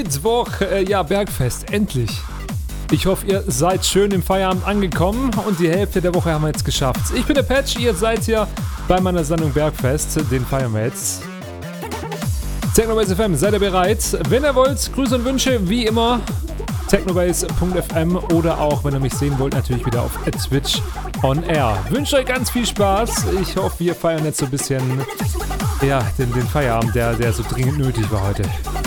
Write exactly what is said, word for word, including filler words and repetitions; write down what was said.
Mittwoch, äh, ja, Bergfest, endlich. Ich hoffe, ihr seid schön im Feierabend angekommen und die Hälfte der Woche haben wir jetzt geschafft. Ich bin der Patch, ihr seid hier bei meiner Sendung Bergfest, den feiern wir jetzt. Technobase F M, seid ihr bereit? Wenn ihr wollt, Grüße und Wünsche, wie immer, technobase punkt f m oder auch, wenn ihr mich sehen wollt, natürlich wieder auf Twitch on Air. Wünsche euch ganz viel Spaß. Ich hoffe, wir feiern jetzt so ein bisschen, ja, den, den Feierabend, der, der so dringend nötig war heute.